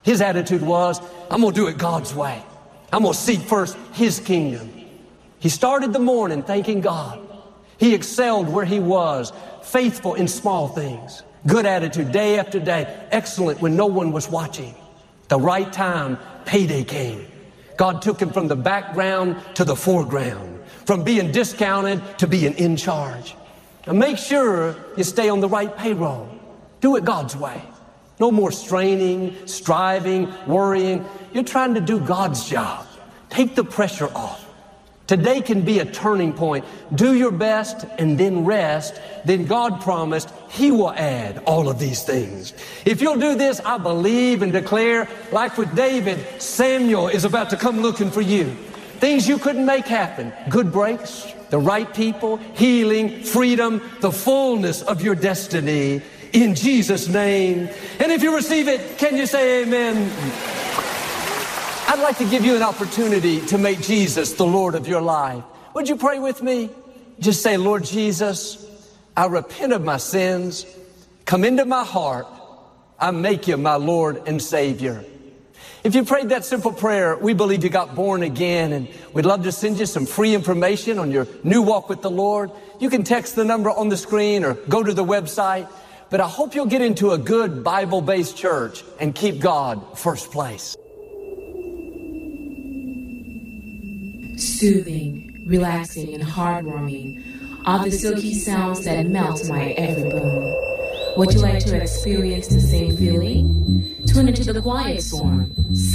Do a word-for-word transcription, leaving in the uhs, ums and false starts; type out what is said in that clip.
His attitude was, I'm going to do it God's way. I'm going to seek first His kingdom. He started the morning thanking God. He excelled where he was, faithful in small things. Good attitude day after day, excellent when no one was watching. The right time, payday came. God took him from the background to the foreground, from being discounted to being in charge. Now make sure you stay on the right payroll. Do it God's way. No more straining, striving, worrying. You're trying to do God's job. Take the pressure off. Today can be a turning point. Do your best and then rest. Then God promised He will add all of these things. If you'll do this, I believe and declare, like with David, Samuel is about to come looking for you. Things you couldn't make happen. Good breaks, the right people, healing, freedom, the fullness of your destiny in Jesus' name. And if you receive it, can you say amen? I'd like to give you an opportunity to make Jesus the Lord of your life. Would you pray with me? Just say, Lord Jesus, I repent of my sins. Come into my heart. I make you my Lord and Savior. If you prayed that simple prayer, we believe you got born again, and we'd love to send you some free information on your new walk with the Lord. You can text the number on the screen or go to the website. But I hope you'll get into a good Bible-based church and keep God first place. Soothing, relaxing, and heartwarming are the silky sounds that melt my every bone. Would you like to experience the same feeling? Tune into the Quiet Storm